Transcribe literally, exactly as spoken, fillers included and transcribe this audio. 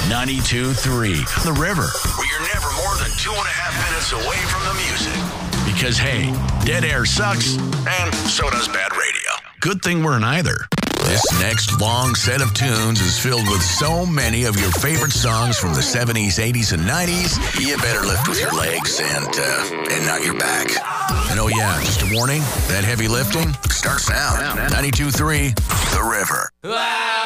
ninety-two three The River, where you're never more than two and a half minutes away from the music. Because, hey, dead air sucks, and so does bad radio. Good thing we're neither. This next long set of tunes is filled with so many of your favorite songs from the seventies, eighties, and nineties, you better lift with your legs and, uh, and not your back. And oh yeah, just a warning, that heavy lifting starts now. ninety-two three The River.